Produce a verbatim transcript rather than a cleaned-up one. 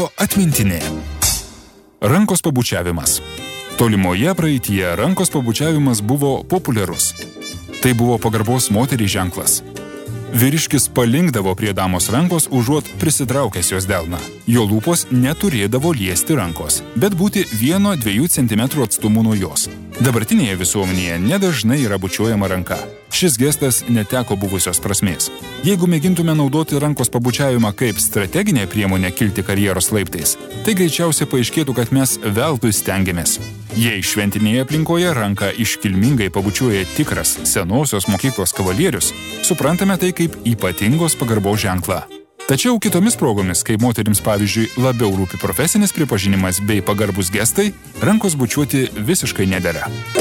Atmintinė. Rankos pabučiavimas. Tolimoje praeityje rankos pabučiavimas buvo populiarus. Tai buvo pagarbos moteriai ženklas. Vyriškis palinkdavo prie damos rankos užuot prisitraukęs jos delną. Jo lūpos neturėdavo liesti rankos, bet būti vieno dviejų centimetrų atstumu nuo jos. Dabartinėje visuomenėje nedažnai yra bučiuojama ranka. Šis gestas neteko buvusios prasmės. Jeigu mėgintume naudoti rankos pabučiavimą kaip strateginę priemonę kilti karjeros laiptais, tai greičiausiai paaiškėtų, kad mes veltui stengiamės. Jei šventinėje aplinkoje ranką iškilmingai pabučiuoja tikras senosios mokyklos kavalierius, suprantame tai kaip ypatingos pagarbos ženklą. Tačiau kitomis progomis, kai moterims pavyzdžiui labiau rūpi profesinis pripažinimas bei pagarbus gestai, rankos bučiuoti visiškai nedera.